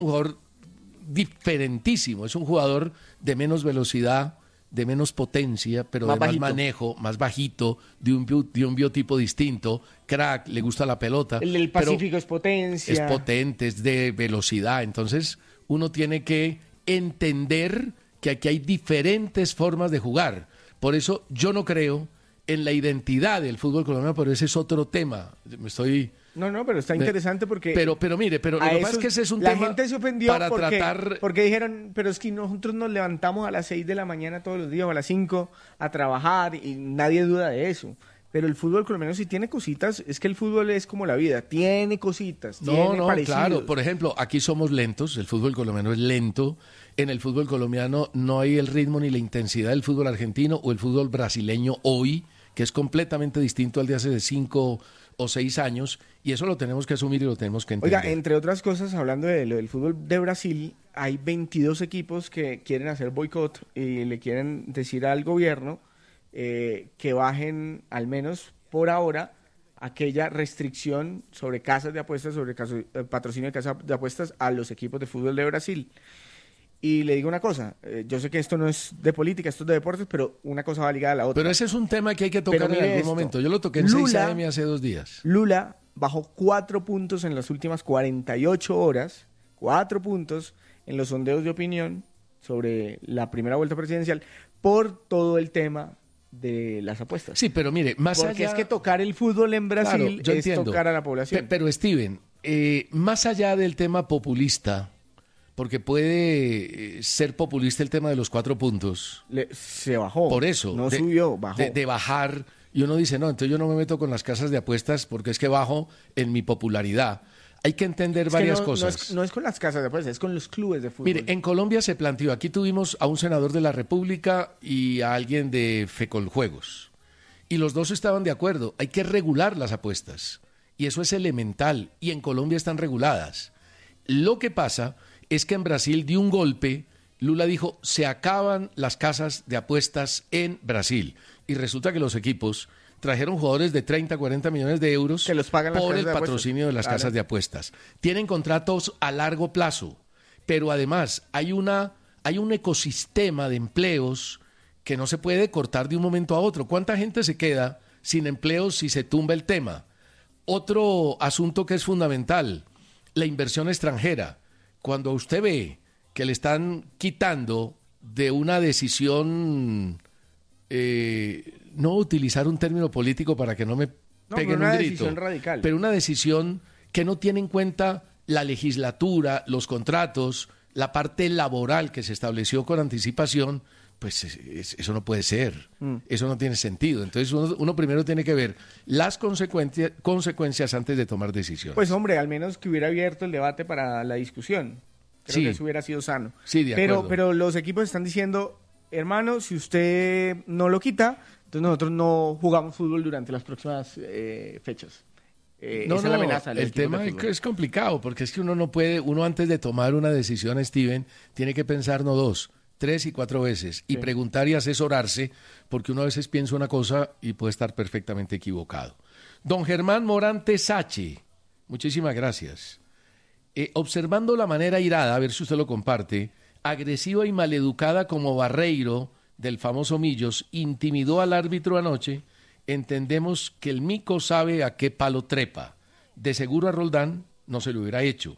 un jugador diferentísimo, es un jugador de menos velocidad, de menos potencia, pero Más de más bajito. manejo, más bajito, de un biotipo distinto, crack, le gusta la pelota. El del pero Pacífico es potencia. es potente, es de velocidad, entonces uno tiene que entender que aquí hay diferentes formas de jugar. Por eso yo no creo en la identidad del fútbol colombiano, pero ese es otro tema. Me estoy... No, pero está interesante porque... Pero mire, lo que pasa es que ese es un la tema gente se ofendió para tratar... porque dijeron, pero es que nosotros nos levantamos a las 6 de la mañana todos los días o a las 5 a trabajar y nadie duda de eso. Pero el fútbol colombiano sí tiene cositas, es que el fútbol es como la vida, tiene cositas, tiene parecidos. Claro, por ejemplo, aquí somos lentos, el fútbol colombiano es lento, en el fútbol colombiano no hay el ritmo ni la intensidad del fútbol argentino o el fútbol brasileño hoy, que es completamente distinto al de hace 5 o 6 años, y eso lo tenemos que asumir y lo tenemos que entender. Oiga, entre otras cosas, hablando de lo del fútbol de Brasil, hay 22 equipos que quieren hacer boicot y le quieren decir al gobierno que bajen, al menos por ahora, aquella restricción sobre casas de apuestas, sobre patrocinio de casas de apuestas a los equipos de fútbol de Brasil. Y le digo una cosa, yo sé que esto no es de política, esto es de deportes, pero una cosa va ligada a la otra. Pero ese es un tema que hay que tocar en algún momento. Yo lo toqué en Lula, 6 AM hace 2 días. Lula bajó 4 puntos en las últimas 48 horas, 4 puntos en los sondeos de opinión sobre la primera vuelta presidencial por todo el tema de las apuestas. Sí, pero mire, más Porque allá... es que tocar el fútbol en Brasil Claro, yo es entiendo. tocar a la población. Pero Steven, más allá del tema populista, porque puede ser populista el tema de los 4 puntos. Se bajó. Por eso. No subió, bajó. De bajar. Y uno dice, no, entonces yo no me meto con las casas de apuestas porque es que bajo en mi popularidad. Hay que entender Es que varias no, cosas. No es con las casas de apuestas, es con los clubes de fútbol. Mire, en Colombia se planteó, aquí tuvimos a un senador de la República y a alguien de Fecoljuegos. Y los dos estaban de acuerdo, hay que regular las apuestas. Y eso es elemental, y en Colombia están reguladas. Lo que pasa es que en Brasil dio un golpe, Lula dijo, se acaban las casas de apuestas en Brasil. Y resulta que los equipos trajeron jugadores de 30, 40 millones de euros que los pagan las por casas el de apuestas. patrocinio de las Claro. casas de apuestas. Tienen contratos a largo plazo, pero además hay un ecosistema de empleos que no se puede cortar de un momento a otro. ¿Cuánta gente se queda sin empleos si se tumba el tema? Otro asunto que es fundamental, la inversión extranjera. Cuando usted ve que le están quitando de una decisión, no utilizar un término político para que no me peguen una un grito, decisión radical. pero una decisión que no tiene en cuenta la legislatura, los contratos, la parte laboral que se estableció con anticipación, pues eso no puede ser, eso no tiene sentido. Entonces uno primero tiene que ver las consecuencias antes de tomar decisiones. Pues hombre, al menos que hubiera abierto el debate para la discusión. Creo Sí. que eso hubiera sido sano. Sí, de acuerdo. Pero los equipos están diciendo, hermano, si usted no lo quita, entonces nosotros no jugamos fútbol durante las próximas fechas. Esa es la amenaza. de los el equipos tema de fútbol. es complicado, porque es que uno no puede, uno antes de tomar una decisión, Steven, tiene que pensar no 2, 3 y 4 veces, y Sí. preguntar y asesorarse, porque uno a veces piensa una cosa y puede estar perfectamente equivocado. Don Germán Morante Sachi, muchísimas gracias. Observando la manera irada, a ver si usted lo comparte, agresiva y maleducada como Barreiro, del famoso Millos, intimidó al árbitro anoche, entendemos que el mico sabe a qué palo trepa. De seguro a Roldán no se lo hubiera hecho.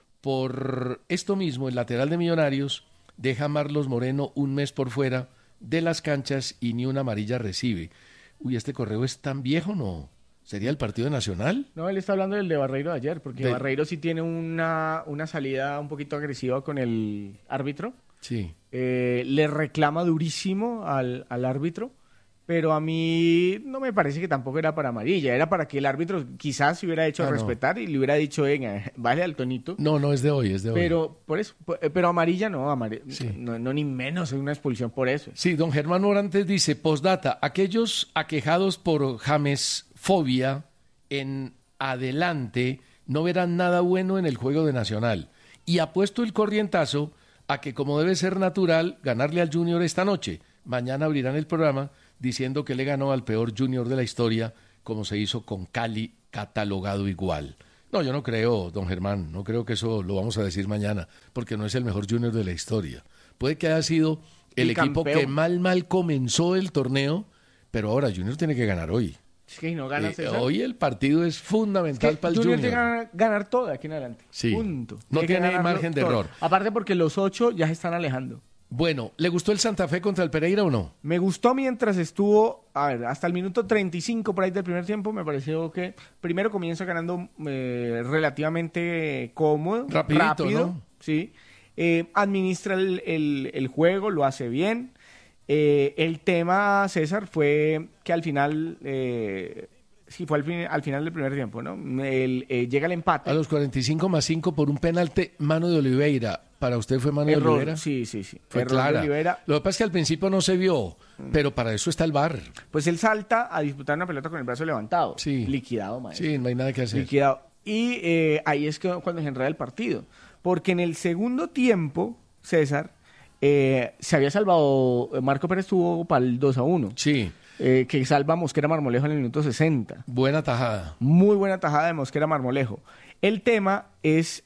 Por esto mismo, el lateral de Millonarios deja a Marlos Moreno un mes por fuera de las canchas y ni una amarilla recibe. Uy, ¿este correo es tan viejo, no? ¿Sería el partido Nacional? No, él está hablando del de Barreiro de ayer, porque De- Barreiro sí tiene una salida un poquito agresiva con el árbitro. Sí. Le reclama durísimo al árbitro, pero a mí no me parece que tampoco era para amarilla, era para que el árbitro quizás se hubiera hecho Ah, no. respetar y le hubiera dicho, venga, vale al tonito. No, no es de hoy, es de hoy. Pero por eso, pero amarilla no, Sí. no ni menos, es una expulsión por eso. Sí, don Germán Morantes dice, postdata, aquellos aquejados por jamesfobia en adelante no verán nada bueno en el juego de Nacional. Y ha puesto el corrientazo a que, como debe ser natural, ganarle al Junior esta noche. Mañana abrirán el programa diciendo que le ganó al peor Junior de la historia, como se hizo con Cali, catalogado igual. No, yo no creo, don Germán, no creo que eso lo vamos a decir mañana, porque no es el mejor Junior de la historia. Puede que haya sido el equipo que mal comenzó el torneo, pero ahora Junior tiene que ganar hoy. Es que no gana César. Hoy el partido es fundamental para el Junior. Tiene que ganar todo de aquí en adelante. Sí. Punto. No tiene margen de error. Aparte porque los 8 ya se están alejando. Bueno, ¿le gustó el Santa Fe contra el Pereira o no? Me gustó mientras estuvo, hasta el minuto 35 por ahí del primer tiempo, me pareció que primero comienza ganando relativamente cómodo, Rapidito, rápido, ¿no? Sí. Administra el juego, lo hace bien. El tema, César, fue que al final, sí fue al final del primer tiempo, ¿no? Llega el empate. A los 45+5 por un penalti, mano de Oliveira. ¿Para usted fue mano de Oliveira? Sí. Fue clara. Lo que pasa es que al principio no se vio, pero para eso está el VAR. Pues él salta a disputar una pelota con el brazo levantado. Sí. Liquidado, maestro. Sí, no hay nada que hacer. Liquidado. Y ahí es cuando se enreda el partido. Porque en el segundo tiempo, César, se había salvado, Marco Pérez tuvo para el 2-1. Sí. Que salva a Mosquera Marmolejo en el minuto 60. Buena tajada. Muy buena tajada de Mosquera Marmolejo. El tema es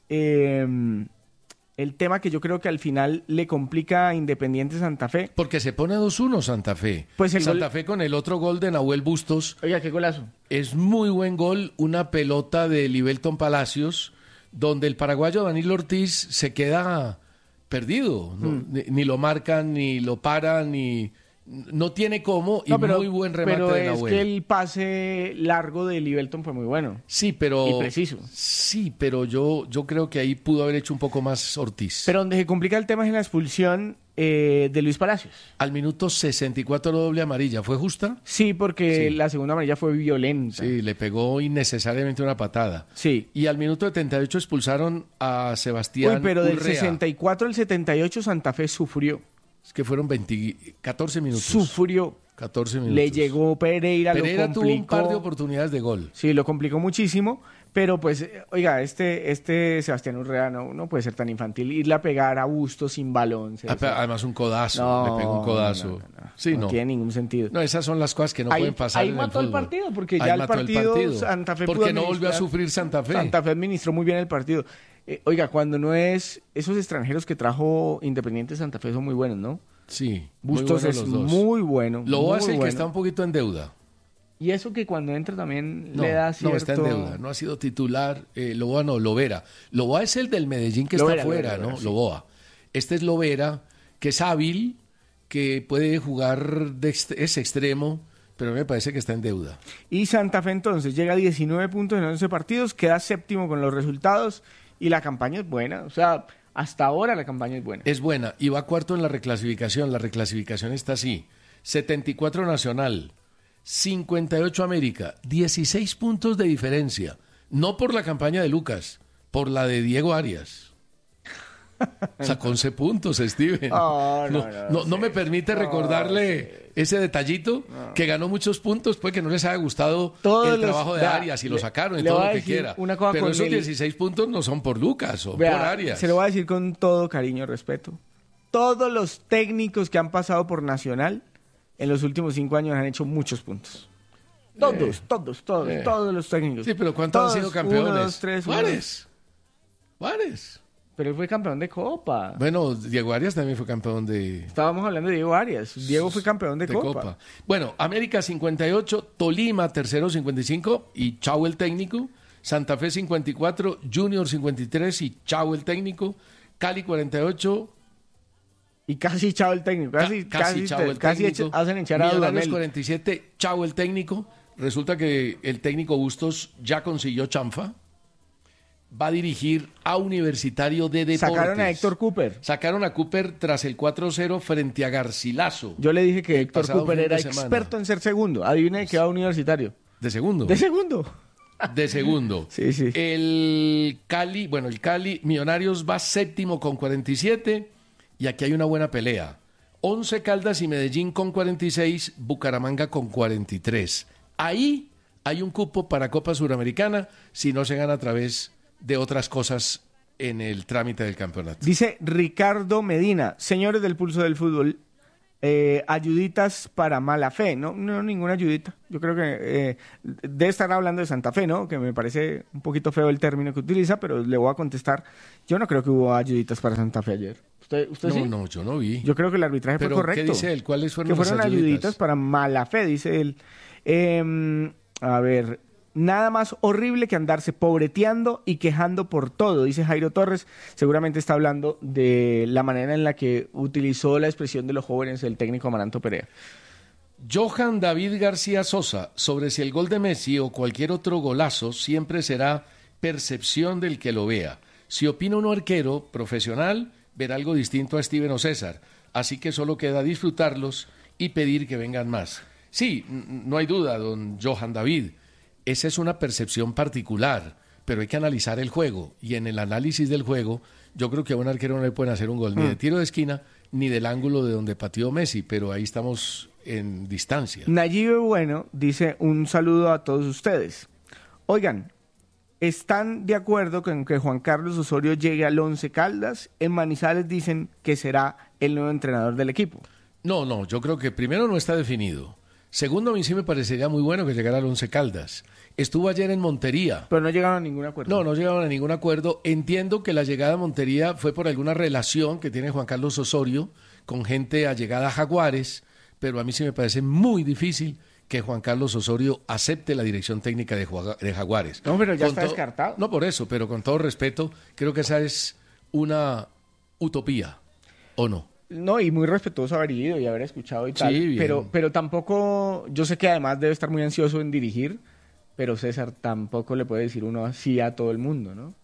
el tema que yo creo que al final le complica a Independiente Santa Fe. Porque se pone 2-1 Santa Fe. Pues Santa Fe con el otro gol de Nahuel Bustos. Oiga, qué golazo. Es muy buen gol, una pelota de Libelton Palacios, donde el paraguayo Danilo Ortiz se queda perdido. ¿No? Ni lo marcan, ni lo paran, ni... No tiene cómo, y muy buen remate de Nahuel. Pero es que el pase largo de Libelton fue muy bueno. Sí, pero... Y preciso. Sí, pero yo creo que ahí pudo haber hecho un poco más Ortiz. Pero donde se complica el tema es en la expulsión de Luis Palacios. Al minuto 64 doble amarilla, ¿fue justa? Sí, porque la segunda amarilla fue violenta. Sí, le pegó innecesariamente una patada. Sí. Y al minuto 78 expulsaron a Sebastián pero del Urrea. 64 al 78 Santa Fe sufrió. Es que fueron 14 minutos. Sufrió. 14 minutos. Le llegó Pereira, lo complicó. Tuvo un par de oportunidades de gol. Sí, lo complicó muchísimo, pero pues, oiga, este Sebastián Urrea no puede ser tan infantil. Irle a pegar a Bustos sin balón. Además un codazo, le pegó un codazo. No tiene ningún sentido. No, esas son las cosas que no pueden pasar en el fútbol. Ahí mató el partido, porque ya el partido Santa Fe porque no volvió a sufrir Santa Fe. Santa Fe administró muy bien el partido. Oiga, cuando no es... Esos extranjeros que trajo Independiente Santa Fe son muy buenos, ¿no? Sí, Bustos muy es los dos. muy bueno. Loboa es el que está un poquito en deuda. Y eso que cuando entra también le da cierto... No, está en deuda. No ha sido titular. Loboa no, Lovera. Loboa es el del Medellín que está afuera, ¿no? Sí. Loboa. Este es Lovera, que es hábil, que puede jugar es extremo, pero me parece que está en deuda. Y Santa Fe entonces llega a 19 puntos en 11 partidos, queda séptimo con los resultados y la campaña es buena. O sea, hasta ahora la campaña es buena. Es buena y va cuarto en la reclasificación. La reclasificación está así. 74 Nacional, 58 América, 16 puntos de diferencia. No por la campaña de Lucas, por la de Diego Arias. Sacó 11 puntos, Steven. No me permite recordarle ese detallito, que ganó muchos puntos, pues que no les haya gustado el trabajo de Arias y lo sacaron y todo lo que quiera. Pero esos 16 puntos no son por Lucas o por Arias. Se lo voy a decir con todo cariño y respeto. Todos los técnicos que han pasado por Nacional en los últimos 5 años han hecho muchos puntos. Todos los técnicos. Sí, pero ¿cuántos han sido campeones? 1, 2, 3, Juárez. Pero él fue campeón de Copa. Bueno, Diego Arias también fue campeón de... Estábamos hablando de Diego Arias. Diego fue campeón de Copa. Bueno, América 58, Tolima tercero 55 y chau el técnico. Santa Fe 54, Junior 53 y chau el técnico. Cali 48... Y casi chao el técnico. Casi hacen echar a Millonarios 47, chao el técnico. Resulta que el técnico Bustos ya consiguió chanfa. Va a dirigir a Universitario de Deportes. Sacaron a Héctor Cooper. Sacaron a Cooper tras el 4-0 frente a Garcilaso. Yo le dije que Héctor Cooper era experto en ser segundo. Adivine de qué va Universitario. ¿De segundo? De segundo. De segundo. Sí. El Cali, Millonarios va séptimo con 47. Y aquí hay una buena pelea. 11 Caldas y Medellín con 46, Bucaramanga con 43. Ahí hay un cupo para Copa Suramericana si no se gana a través de otras cosas en el trámite del campeonato. Dice Ricardo Medina, señores del Pulso del Fútbol, ayuditas para mala fe, no, ninguna ayudita. Yo creo que debe estar hablando de Santa Fe, ¿no? Que me parece un poquito feo el término que utiliza, pero le voy a contestar. Yo no creo que hubo ayuditas para Santa Fe ayer. ¿Usted sí? No, yo no vi. Yo creo que el arbitraje fue correcto. ¿Qué dice él? ¿Cuáles fueron que fueron las ayuditas para mala fe, dice él. A ver, nada más horrible que andarse pobreteando y quejando por todo, dice Jairo Torres. Seguramente está hablando de la manera en la que utilizó la expresión de los jóvenes el técnico Amaranto Perea. Johan David García Sosa, sobre si el gol de Messi o cualquier otro golazo siempre será percepción del que lo vea. Si opina un arquero profesional, verá algo distinto a Steven o César. Así que solo queda disfrutarlos y pedir que vengan más. Sí, no hay duda, don Johan David. Esa es una percepción particular, pero hay que analizar el juego. Y en el análisis del juego, yo creo que a un arquero no le pueden hacer un gol ni de tiro de esquina, ni del ángulo de donde pateó Messi, pero ahí estamos en distancia. Nayibe Bueno dice un saludo a todos ustedes. Oigan, ¿están de acuerdo con que Juan Carlos Osorio llegue al Once Caldas? En Manizales dicen que será el nuevo entrenador del equipo. No, yo creo que primero no está definido. Segundo, a mí sí me parecería muy bueno que llegara al Once Caldas. Estuvo ayer en Montería. Pero no llegaron a ningún acuerdo. No llegaron a ningún acuerdo. Entiendo que la llegada a Montería fue por alguna relación que tiene Juan Carlos Osorio con gente allegada a Jaguares, pero a mí sí me parece muy difícil que Juan Carlos Osorio acepte la dirección técnica de Jaguares. No, pero ya está descartado. No por eso, pero con todo respeto, creo que esa es una utopía, ¿o no? No, y muy respetuoso haber ido y haber escuchado y tal. Sí, pero tampoco, yo sé que además debe estar muy ansioso en dirigir, pero César tampoco le puede decir uno así a todo el mundo, ¿no?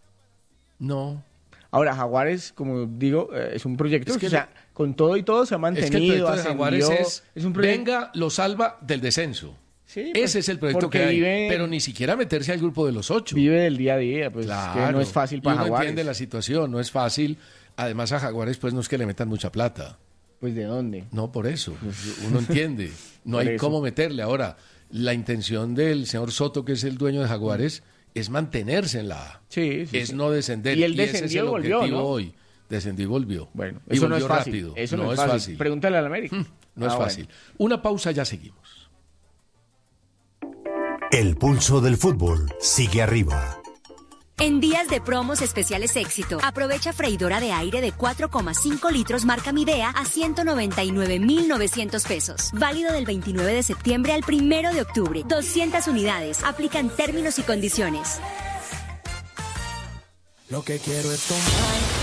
No. Ahora, Jaguares, como digo, es un proyecto que, o sea, con todo y todo se ha mantenido. Es que el proyecto de Jaguares es un proyecto... venga, lo salva del descenso. Sí, ese es el proyecto que hay, pero ni siquiera meterse al grupo de los 8. Vive del día a día, pues claro, que no es fácil para Jaguares. Uno Jaguares. entiende la situación, no es fácil. Además a Jaguares pues no es que le metan mucha plata. Pues ¿de dónde? No, por eso. Uno entiende. No hay cómo meterle. Ahora, la intención del señor Soto, que es el dueño de Jaguares, es mantenerse en la A. Sí, es no descender. Y él descendió, ese es el volvió, objetivo ¿no? hoy. Descendió y volvió. Bueno, y eso volvió no es fácil. rápido. Eso no es fácil. Pregúntale al América. No es fácil. Bueno. Una pausa, ya seguimos. El pulso del fútbol sigue arriba. En días de promos especiales éxito, aprovecha freidora de aire de 4,5 litros marca Midea a 199,900 pesos. Válido del 29 de septiembre al 1 de octubre. 200 unidades. Aplican términos y condiciones. Lo que quiero es tomar